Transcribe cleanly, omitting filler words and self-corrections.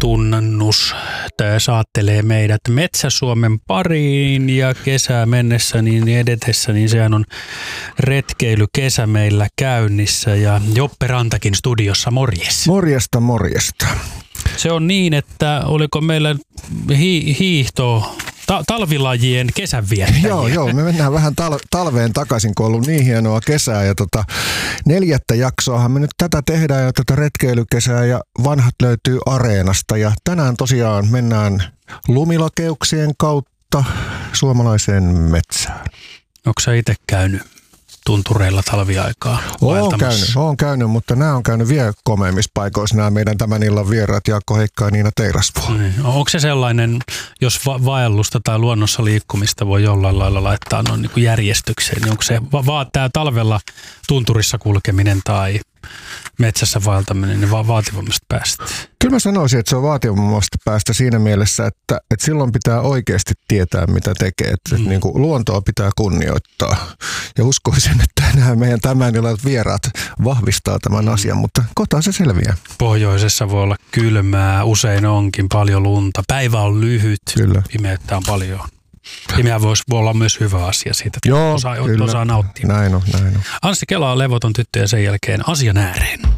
tunnannus saattelee meidät Metsä-Suomen pariin ja kesää mennessä niin edetessä, niin sehän on retkeilykesä meillä käynnissä ja Joppe Rantakin studiossa, morjes. Morjesta. Se on niin, että oliko meillä hiihto, talvilajien kesänviettäjiä? Joo, me mennään vähän talveen takaisin, kun on ollut niin hienoa kesää ja 4. jaksoahan me nyt tätä tehdään ja tätä retkeilykesää ja vanhat löytyy Areenasta ja tänään tosiaan mennään lumilakeuksien kautta suomalaiseen metsään. Onko sä itse käynyt tuntureilla talviaikaa vaeltamassa? Oon käynyt, mutta nämä on käynyt vielä komeammissa paikoissa, nämä meidän tämän illan vieraat Jaakko Heikka ja Niina Teirasvuo. Onko se sellainen, jos vaellusta tai luonnossa liikkumista voi jollain lailla laittaa noin niin kuin järjestykseen, niin onko se tämä talvella tunturissa kulkeminen tai metsässä vaeltaminen niin vaativammasta päästä? Kyllä mä sanoisin, että se on vaativammasta päästä siinä mielessä, että silloin pitää oikeasti tietää, mitä tekee. Että niin kuin luontoa pitää kunnioittaa. Ja uskoisin, että nämä meidän tämän illan vieraat vahvistaa tämän asian, mutta kohta se selviää. Pohjoisessa voi olla kylmää, usein onkin paljon lunta. Päivä on lyhyt, kyllä. Pimeyttä on paljon. Pimeä voi olla myös hyvä asia siitä, että osaa nauttia. Näin on. Anssi Kela on levoton tyttö ja sen jälkeen asian ääreen.